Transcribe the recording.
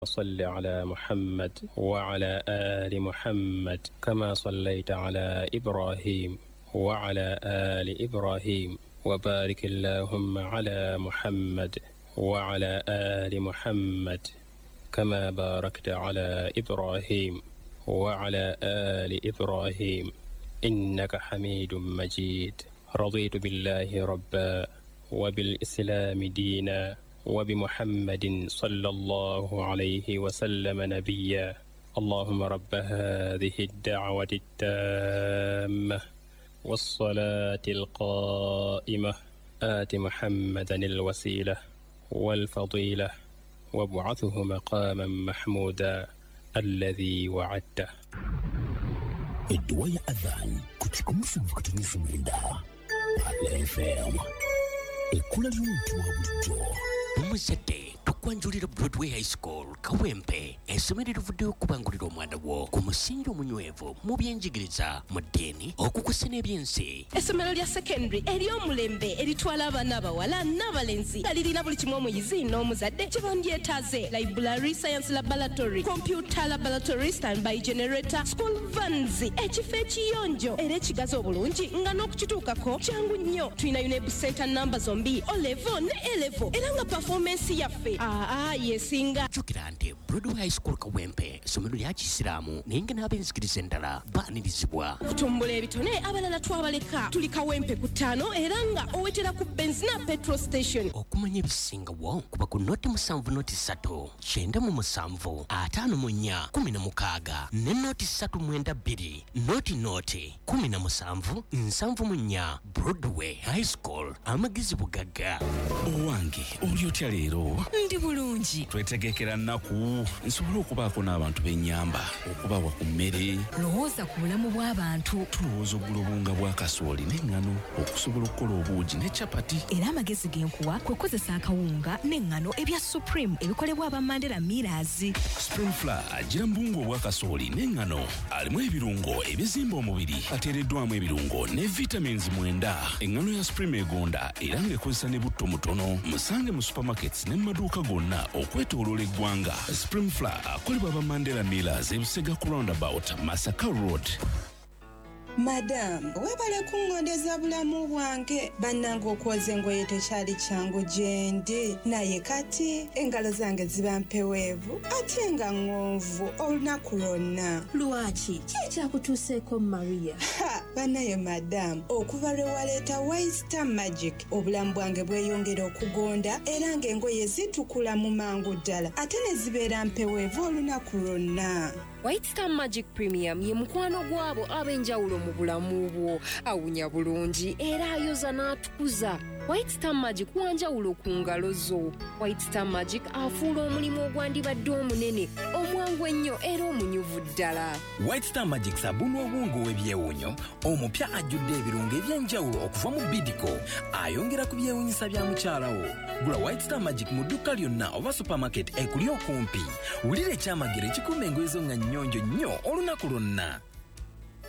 صل على محمد وعلى آل محمد كما صليت على إبراهيم وعلى آل إبراهيم وبارك اللهم على محمد وعلى آل محمد كما باركت على إبراهيم وعلى آل إبراهيم إنك حميد مجيد. رضيت بالله ربا وبالإسلام دينا وبمحمد صلى الله عليه وسلم نبيا. اللهم رب هذه الدعوة التامة والصلاة القائمة آت محمدا الوسيلة والفضيلة وابعثه مقاما محمودا الذي وعدته. الدواء أذان كتكم سنفكتني سميندا على FM الكل اليوم توابجو Muzete tukwanjulira Broadway High School Kawempe esomero livudde okubangulira omwana wo ku musingi omunywevu mu byenjigiriza mu ddiini okukusena ebyensi. Essomero lya secondary ery'omulembe eritwala abaana abawala n'abalenzi nga lirina buli kimu omuyizi n'omuzadde kye bandyetaaze: library, science laboratory, computer laboratory, standby generator, school vans, ekifo ekiyonjo era ekigazi obulungi nga n'okukituukako kyangu nnyo. Tulina UNEB center namba zombi O-level ne A-level era nga performance yaffe yesinga. Jukira nti Broadway High School Kawempe essomero lya Kisiraamu naye nga n'abenzikiriza endala baanirizibwa. Okutumbula ebitone abalala twabaleka. Tuli Kawempe ku 5 era nga owetera ku Benzina petrol station. Okumanya ebisingawo kuba ku noti 7 noti 3 9 5 14 ne noti 3 noti 17 7 Broadway High School amagezi bugagga. Owange olyotya leero? Ndi bulungi. Twetegekera nnaku nsobola okubaako n'abantu b'ennyamba okubawa ku mmere. Lowooza ku bulamu bw'abantu. Tulowooza oggula obunga bwa kasooli n'eŋŋano okusobola okukola obuugi ne capati. Era amagezi g'enkuwa kwe kukozesa akawunga n'eŋŋano ebya Supreme ebikolebwa aba Mandela Millers. Spring Flour agira mbungu obwa kasooli n'eŋŋano alimu ebirungo ebizimba omubiri ateereddwamu ebirungo ne vitamins 9. Eŋŋano ya Supreme egonda era ng'ekozesa ne butto mutono. Musange mu supermarkets ne maduuka gonna okwetooloola eggwanga. Spring Flour akolebwa aba Mandela Millers ebusega ku roundabout Masaka Road. Madam, webale kungondeza bulamu bwange. Bannange okwoza engoye tekyali kyangu gyendi naye kati engalo zange ziba mpeweevu ate nga ng'onvu olunaku lwonna. Lwaki? Ki ekyakutuuseeko Maria? Banaye madam, okuva lwe waleeta White Star Magic obulamu bwange bweyongera okugonda era ng'engoye zitukula mu mangu ddala ate ne zibeera mpeweevu olunaku lwonna. White Star Magic Premium ye mukwano gwabo ab'enjawulo mu bulamu bwo. Awunya bulungi era ayoza n'atukuza. White Star Magic wanjawulo ku ngalo zo. White Star Magic afuula omulimu ogwandibadde omunene omwangu ennyo era omunyuvu ddala. White Star Magic sabuni obwongo w'ebyewunyo omupya ajjudde ebirungo eby'enjawulo okuva mu Bidco ayongera ku byewunyisa bya mukyala wo. Gula White Star Magic mu dduka lyonna oba supermarket ekuli okumpi. Wulira ekyamagero ekikuuma engoye zo nga nnyonjo nnyo olunaku lwonna.